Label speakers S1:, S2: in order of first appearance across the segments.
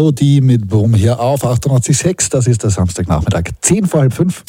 S1: Die mit Brumm hier auf 88.6, das ist der Samstagnachmittag, 10 vor halb 5.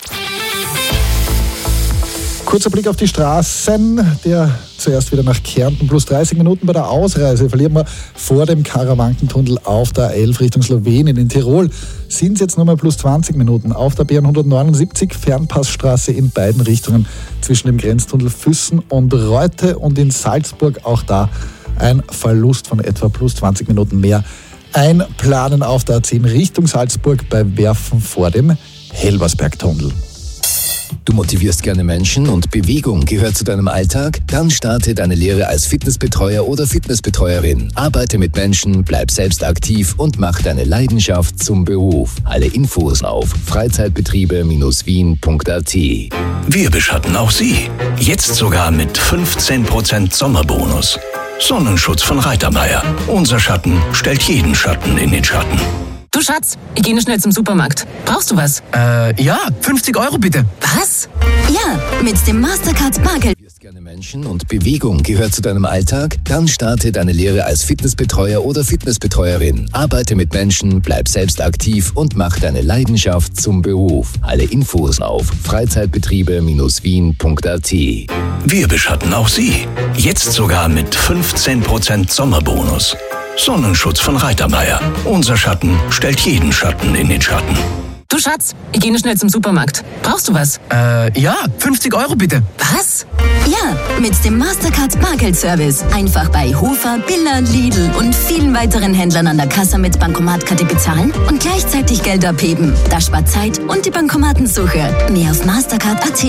S1: Kurzer Blick auf die Straßen, der zuerst wieder nach Kärnten, plus 30 Minuten bei der Ausreise. Verlieren wir vor dem Karawankentunnel auf der A11 Richtung Slowenien. In Tirol sind es jetzt nochmal plus 20 Minuten. Auf der B179 Fernpassstraße in beiden Richtungen zwischen dem Grenztunnel Füssen und Reute, und in Salzburg auch da ein Verlust von etwa plus 20 Minuten mehr. Einplanen auf der A10 Richtung Salzburg bei Werfen vor dem Helbersbergtunnel.
S2: Du motivierst gerne Menschen und Bewegung gehört zu deinem Alltag? Dann starte deine Lehre als Fitnessbetreuer oder Fitnessbetreuerin. Arbeite mit Menschen, bleib selbst aktiv und mach deine Leidenschaft zum Beruf. Alle Infos auf freizeitbetriebe-wien.at.
S3: Wir beschatten auch Sie. Jetzt sogar mit 15% Sommerbonus. Sonnenschutz von Reitermeier. Unser Schatten stellt jeden Schatten in den Schatten.
S4: Du Schatz, ich gehe nur schnell zum Supermarkt. Brauchst du was?
S5: Ja, 50 € bitte.
S4: Was?
S6: Ja, mit dem Mastercard Sparkle.
S2: Gerne Menschen und Bewegung gehört zu deinem Alltag? Dann starte deine Lehre als Fitnessbetreuer oder Fitnessbetreuerin. Arbeite mit Menschen, bleib selbst aktiv und mach deine Leidenschaft zum Beruf. Alle Infos auf freizeitbetriebe-wien.at.
S3: Wir beschatten auch Sie. Jetzt sogar mit 15% Sommerbonus. Sonnenschutz von Reitermeier. Unser Schatten stellt jeden Schatten in den Schatten.
S4: Du Schatz, ich gehe nur schnell zum Supermarkt. Brauchst du was?
S5: Ja, 50 € bitte.
S4: Was?
S6: Ja, mit dem Mastercard Sparkle Service. Einfach bei Hofer, Billa, Lidl und vielen weiteren Händlern an der Kasse mit Bankomatkarte bezahlen und gleichzeitig Geld abheben. Das spart Zeit und die Bankomatensuche. Mehr auf Mastercard.at.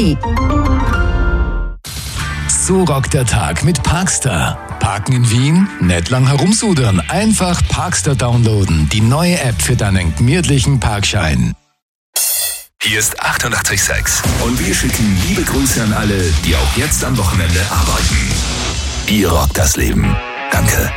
S2: So rockt der Tag mit Parkstar. Parken in Wien? Nicht lang herumsudern. Einfach Parkstar downloaden. Die neue App für deinen gemütlichen Parkschein.
S7: Hier ist 88.6 und wir schicken liebe Grüße an alle, die auch jetzt am Wochenende arbeiten. Ihr rockt das Leben. Danke.